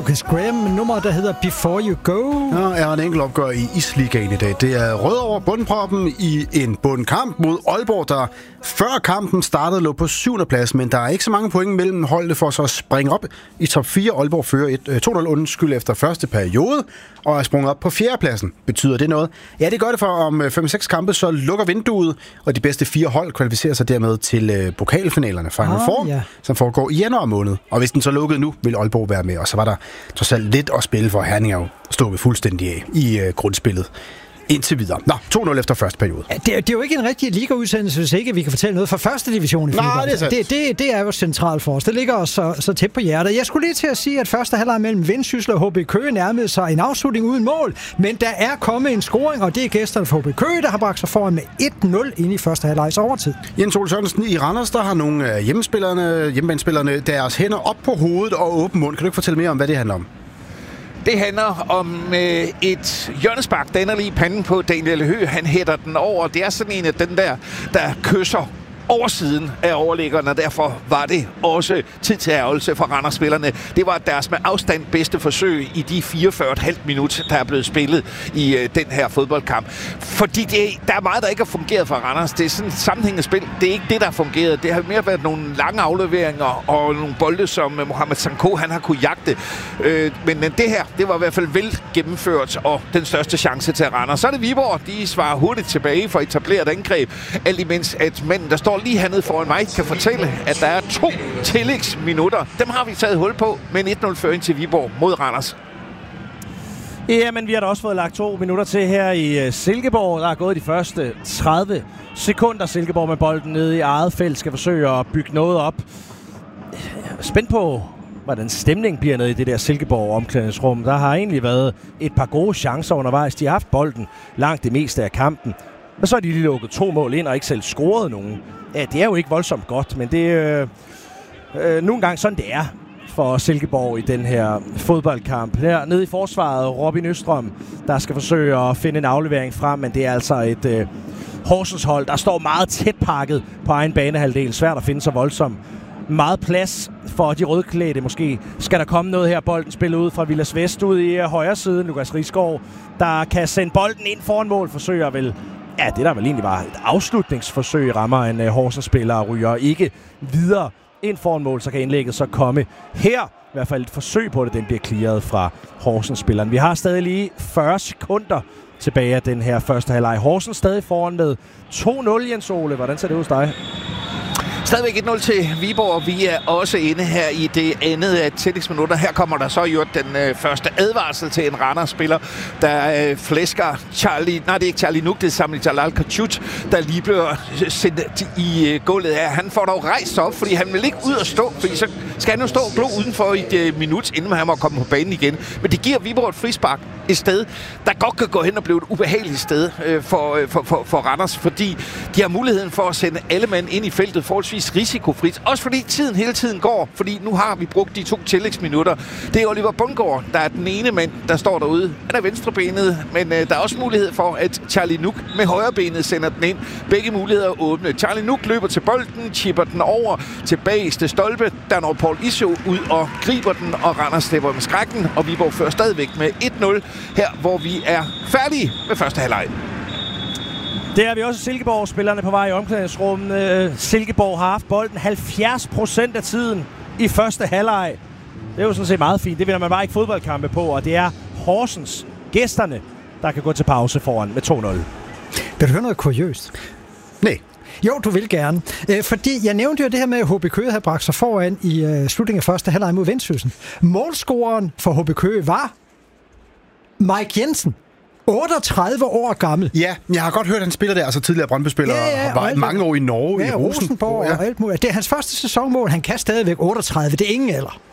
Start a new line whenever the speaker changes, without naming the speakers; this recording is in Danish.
Lucas Graham med nummeret, der hedder Before You Go.
Ja, er en enkelt opgør i Isligaen i dag. Det er Rødovre bundproppen i en bundkamp mod Aalborg, der før kampen startede lå på 7. plads, men der er ikke så mange point mellem holdene for så at springe op i top 4. Aalborg fører 2-0 efter første periode og er sprunget op på 4. pladsen. Betyder det noget? Ja, det gør det, for om 5-6 kampe, så lukker vinduet, og de bedste 4 hold kvalificerer sig dermed til pokalfinalerne Final Four, som foregår i januar måned. Og hvis den så lukkede nu, vil Aalborg være med, og så var der trods alt lidt at spille for. Herning er jo stukket fuldstændig af i grundspillet indtil videre. 2-0 efter første periode.
Ja, det er jo ikke en rigtig ligaudsendelse, hvis ikke vi kan fortælle noget fra første division i fodbold.
Nej,
det er jo centralt for os. Det ligger os så tæt på hjertet. Jeg skulle lige til at sige, at første halvleg mellem Vendsyssel og HB Køge nærmede sig en afslutning uden mål, men der er kommet en scoring, og det er gæsterne for HB Køge, der har bragt sig foran med 1-0 ind i første halvlegs overtid.
Jens Ole Sørensen, i Randers, der har nogle hjemmebanespillerne deres hænder op på hovedet og åben mund. Kan du ikke fortælle mere om, hvad det handler om?
Det handler om et hjørnespark, der ender lige i panden på Daniel Høgh. Han hætter den over. Det er sådan en af den der kysser oversiden af overliggeren, og derfor var det også tid til ærgelse for Randers-spillerne. Det var deres med afstand bedste forsøg i de 44,5 minutter, der er blevet spillet i den her fodboldkamp. Fordi der er meget, der ikke har fungeret for Randers. Det er sådan et sammenhængende spil. Det er ikke det, der har fungeret. Det har mere været nogle lange afleveringer og nogle bolde, som Mohamed Sanko han har kunne jagte. Men det her, det var i hvert fald vel gennemført, og den største chance til Randers. Så er det Viborg. De svarer hurtigt tilbage for at etablere et angreb. Alt imens, at manden, der står lige hernede foran mig, kan fortælle, at der er 2 tillægsminutter. Dem har vi taget hul på med en 1-0-føring til Viborg mod Randers.
Ja, men vi har da også fået lagt 2 minutter til her i Silkeborg. Der er gået de første 30 sekunder. Silkeborg med bolden nede i eget felt skal forsøge at bygge noget op. Spændt på, hvordan stemningen bliver nede i det der Silkeborg-omklædningsrum. Der har egentlig været et par gode chancer undervejs. De har haft bolden langt det meste af kampen. Og så har de lige lukket 2 mål ind og ikke selv scoret nogen. Ja, det er jo ikke voldsomt godt, men det er nogle gange sådan, det er for Silkeborg i den her fodboldkamp. Her nede i forsvaret, Robin Østrøm, der skal forsøge at finde en aflevering frem, men det er altså et Horsens hold, der står meget tæt pakket på egen banehalvdel. Svært at finde så voldsomt meget plads for de rødklædte måske. Skal der komme noget her? Bolden spillet ud fra Vilas Vest ud i højre siden. Lukas Risgaard, der kan sende bolden ind foran mål, forsøger vel. Ja, det der vel egentlig var et afslutningsforsøg, rammer en Horsens-spiller og ryger ikke videre ind foran mål, så kan indlægget så komme her. I hvert fald et forsøg på det, den bliver clearet fra Horsens-spilleren. Vi har stadig lige 40 sekunder tilbage af den her første halvleg. Horsens stadig foran med 2-0, Jens Ole. Hvordan ser det ud hos dig?
Stadigvæk 1-0 til Viborg. Vi er også inde her i det andet af tillægsminutter. Her kommer der så jo den første advarsel til en Randers-spiller, der flæsker Charlie... Nej, det er ikke Charlie Nuk, det er Samuel Jalal Kachut, der lige bliver sendt i gulvet her. Han får dog rejst op, fordi han vil ikke ud og stå, fordi så skal han jo stå og glo udenfor i et minut, inden han må komme på banen igen. Men det giver Viborg et frispark et sted, der godt kan gå hen og blive et ubehageligt sted for Randers, fordi de har muligheden for at sende alle mand ind i feltet forholdsvis risikofrit. Også fordi tiden hele tiden går, fordi nu har vi brugt de 2 tillægsminutter. Det er Oliver Bundgaard, der er den ene mand, der står derude. Han er venstrebenet, men der er også mulighed for, at Charlie Nuk med højrebenet sender den ind. Begge muligheder er åbne. Charlie Nuk løber til bolden, chipper den over til bageste stolpe. Der når Paul Isø ud og griber den, og Randers slipper med skrækken, og Viborg fører stadigvæk med 1-0 her, hvor vi er færdige med første halvleg.
Det er vi også Silkeborg-spillerne på vej i omklædningsrummet. Silkeborg har haft bolden 70% af tiden i første halvleg. Det er jo sådan set meget fint. Det vinder man bare ikke fodboldkampe på, og det er Horsens, gæsterne, der kan gå til pause foran med 2-0.
Vil du høre noget kuriøst?
Nej.
Jo, du vil gerne. Fordi jeg nævnte jo det her med, at HB Køge havde bragt sig foran i slutningen af første halvleg mod Vendsyssel. Målscoreren for HB Køge var Mike Jensen. 38 år gammel.
Ja, jeg har godt hørt, at han spiller der, altså tidligere Brøndby-spiller, og var mange år i Norge, i Rosenborg.
Og alt muligt. Det er hans første sæsonmål. Han kan stadigvæk 38. Det er ingen alder.